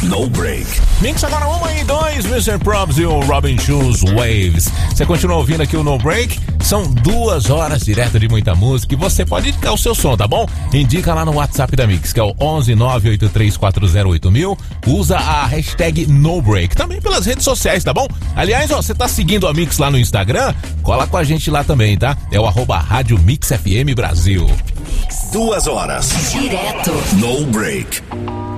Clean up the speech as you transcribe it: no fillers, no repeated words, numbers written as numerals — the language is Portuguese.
No Break. Mix agora 1 e 2, Mr. Probs e o Robin Schulz Waves. Você continua ouvindo aqui o No Break? São 2 horas direto de muita música e você pode indicar o seu som, tá bom? Indica lá no WhatsApp da Mix, que é o 11983408000. Usa a hashtag No Break. Também pelas redes sociais, tá bom? Aliás, ó, você tá seguindo a Mix lá no Instagram? Cola com a gente lá também, tá? É o @Rádio Mix FM Brasil. 2 horas. Direto. No Break.